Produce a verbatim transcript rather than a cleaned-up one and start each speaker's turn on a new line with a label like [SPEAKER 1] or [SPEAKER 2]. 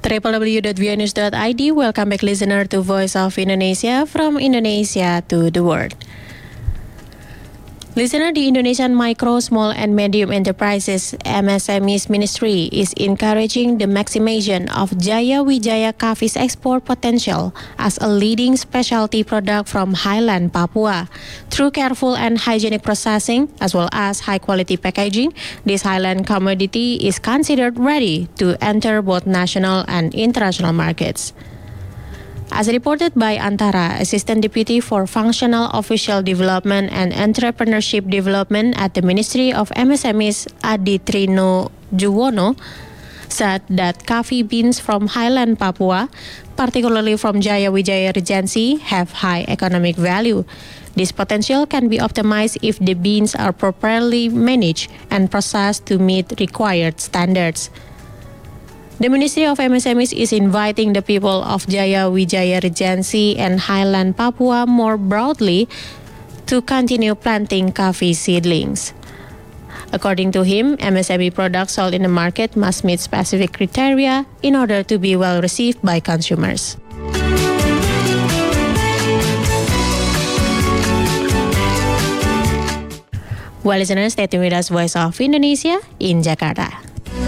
[SPEAKER 1] w w w dot v o news dot i d. Welcome back, listener, to Voice of Indonesia, from Indonesia to the world. Listener, the Indonesian Micro, Small and Medium Enterprises M S M Es Ministry is encouraging the maximization of Jaya Wijaya coffee's export potential as a leading specialty product from highland Papua. Through careful and hygienic processing, as well as high-quality packaging, this highland commodity is considered ready to enter both national and international markets. As reported by Antara, Assistant Deputy for Functional Official Development and Entrepreneurship Development at the Ministry of M S M Es, Adi Trino Juwono, said that coffee beans from highland Papua, particularly from Jaya Wijaya Regency, have high economic value. This potential can be optimized if the beans are properly managed and processed to meet required standards. The Ministry of M S M Es is inviting the people of Jaya Wijaya Regency and highland Papua more broadly to continue planting coffee seedlings. According to him, M S M E products sold in the market must meet specific criteria in order to be well received by consumers. Well, listeners, stay tuned with us, Voice of Indonesia in Jakarta.